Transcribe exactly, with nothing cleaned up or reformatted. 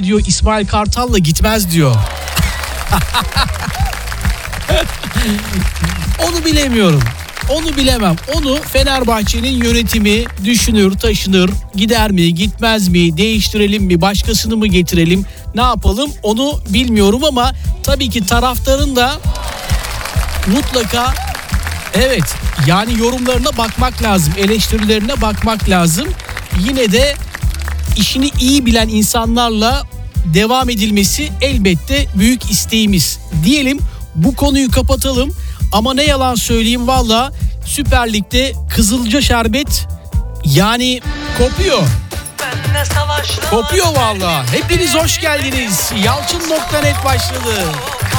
diyor İsmail Kartal'la gitmez diyor. Onu bilemiyorum. Onu bilemem. Onu Fenerbahçe'nin yönetimi düşünür, taşınır. Gider mi, gitmez mi, değiştirelim mi, başkasını mı getirelim, ne yapalım onu bilmiyorum ama tabii ki taraftarın da mutlaka evet yani yorumlarına bakmak lazım, eleştirilerine bakmak lazım. Yine de işini iyi bilen insanlarla devam edilmesi elbette büyük isteğimiz. Diyelim bu konuyu kapatalım ama ne yalan söyleyeyim valla Süper Lig'de Kızılca Şerbet yani kopuyor. Kopuyor valla. Hepiniz hoş geldiniz. Yalçın nokta net başladı.